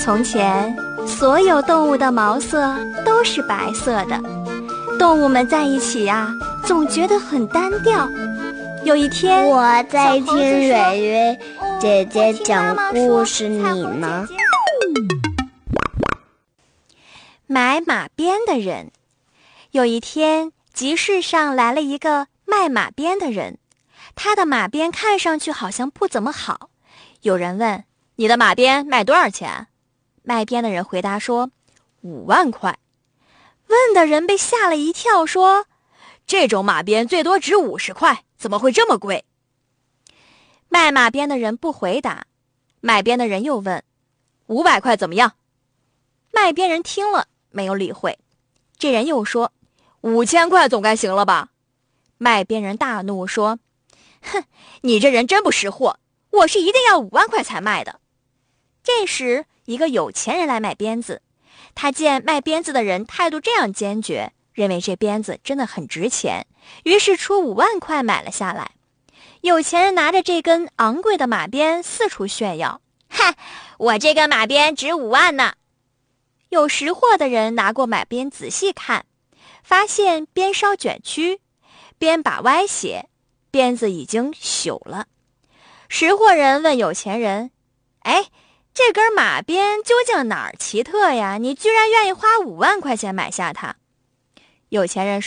从前，所有动物的毛色都是白色的，动物们在一起呀，总觉得很单调。有一天， 我在听蕊蕊姐姐讲故事，你呢？ 买马鞭的人。有一天，集市上来了一个卖马鞭的人，他的马鞭看上去好像不怎么好。有人问：“你的马鞭卖多少钱？”卖鞭的人回答说：“5万块。”问的人被吓了一跳，说：“这种马鞭最多值50块，怎么会这么贵？”卖马鞭的人不回答，买鞭的人又问：“500块怎么样？”卖鞭人听了没有理会，这人又说：“5000块总该行了吧？”卖鞭人大怒说：“哼，你这人真不识货，我是一定要5万块才卖的。”这时，一个有钱人来买鞭子，他见卖鞭子的人态度这样坚决，认为这鞭子真的很值钱，于是出5万块买了下来。有钱人拿着这根昂贵的马鞭四处炫耀：“哈，我这根马鞭值5万呢！”有识货的人拿过马鞭仔细看，发现鞭梢卷曲，鞭把歪斜，鞭子已经朽了。识货人问有钱人：“哎，这根马鞭究竟哪儿奇特呀？你居然愿意花5万块钱买下它？”有钱人说：